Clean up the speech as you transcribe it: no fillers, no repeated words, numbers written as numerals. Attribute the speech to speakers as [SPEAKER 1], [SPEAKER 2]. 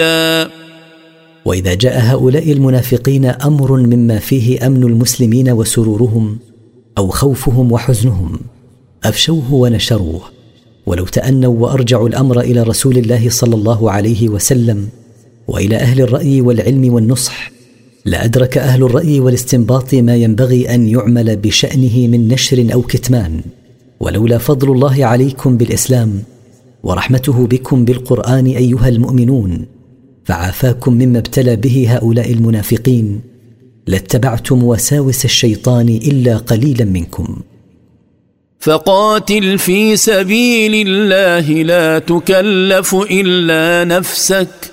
[SPEAKER 1] وإذا جاء هؤلاء المنافقين أمر مما فيه أمن المسلمين وسرورهم أو خوفهم وحزنهم أفشوه ونشروه، ولو تأنوا وأرجعوا الأمر إلى رسول الله صلى الله عليه وسلم وإلى أهل الرأي والعلم والنصح لأدرك أهل الرأي والاستنباط ما ينبغي أن يعمل بشأنه من نشر أو كتمان. ولولا فضل الله عليكم بالإسلام ورحمته بكم بالقرآن أيها المؤمنون فعافاكم مما ابتلى به هؤلاء المنافقين لاتبعتم وساوس الشيطان إلا قليلا منكم.
[SPEAKER 2] فقاتل في سبيل الله لا تكلف إلا نفسك